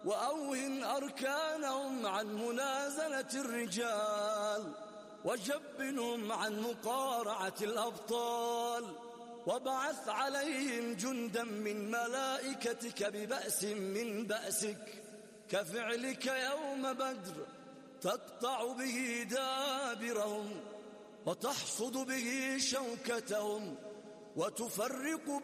وأوهن أركانهم عن منازلة الرجال، وجبنهم عن مقارعة الأبطال، وابعث عليهم جندا من ملائكتك ببأس من بأسك كفعلك يوم بدر، تقطع به دابرهم وتحصد به شوكتهم وتفرق